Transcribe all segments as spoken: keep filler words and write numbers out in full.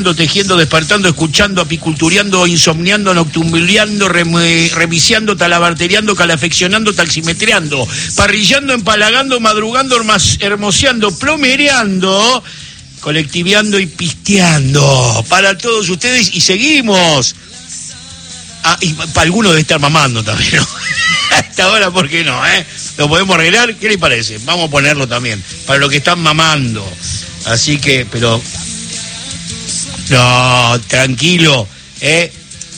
tejiendo, despertando, escuchando, apicultureando, insomniando, nocturneando, remiciando, talabarteriando, calafeccionando, taximetreando, parrillando, empalagando, madrugando, hermoseando, plomereando, colectiveando y pisteando para todos ustedes. Y seguimos. Ah, y para algunos debe estar mamando también, ¿no? Hasta ahora, ¿por qué no? ¿Eh? ¿Lo podemos arreglar? ¿Qué les parece? Vamos a ponerlo también, para los que están mamando. Así que, pero... No, tranquilo, ¿eh?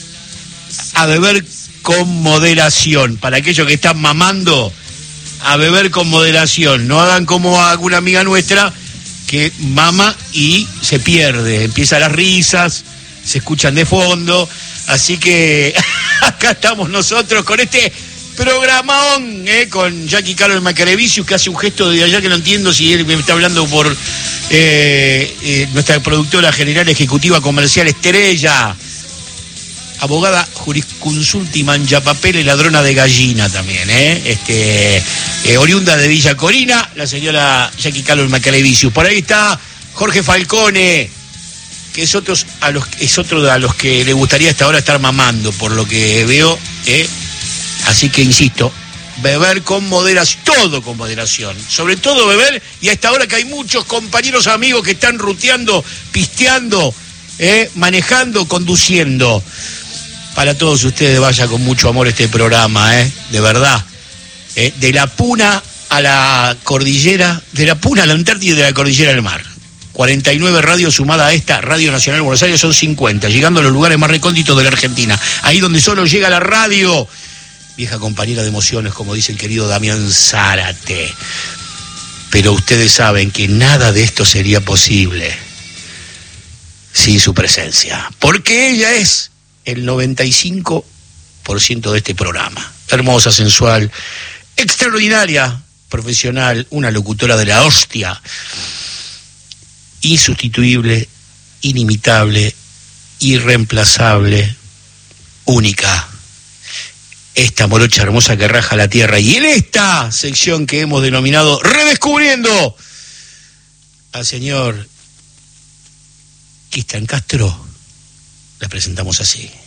A beber con moderación. Para aquellos que están mamando, a beber con moderación. No hagan como alguna amiga nuestra que mama y se pierde. Empiezan las risas, se escuchan de fondo. Así que acá estamos nosotros con este programón, ¿eh? Con Jackie Carlos Macarevicius, que hace un gesto de allá que no entiendo si él me está hablando por... Eh, eh, nuestra productora general ejecutiva comercial Estrella, abogada jurisconsulta y manchapapeles, ladrona de gallina también, ¿eh? Este, eh, oriunda de Villa Corina, la señora Jackie Carlos Macarevicius. Por ahí está Jorge Falcone, que es, otros a los, es otro a los que le gustaría hasta ahora estar mamando, por lo que veo, ¿eh? Así que insisto, beber con moderación, todo con moderación, sobre todo beber, y a esta hora que hay muchos compañeros amigos que están ruteando, pisteando, eh, manejando, conduciendo. Para todos ustedes vaya con mucho amor este programa, eh, de verdad, eh, de la Puna a la cordillera, de la Puna a la Antártida y de la cordillera al mar. cuarenta y nueve radios sumada a esta Radio Nacional de Buenos Aires son cincuenta, llegando a los lugares más recónditos de la Argentina, ahí donde solo llega la radio. Vieja compañera de emociones, como dice el querido Damián Zárate. Pero ustedes saben que nada de esto sería posible sin su presencia, porque ella es el noventa y cinco por ciento de este programa. Hermosa, sensual, extraordinaria, profesional, una locutora de la hostia, insustituible, inimitable, irreemplazable, única. Esta morocha hermosa que raja la tierra, y en esta sección que hemos denominado Redescubriendo al señor Cristian Castro, la presentamos así.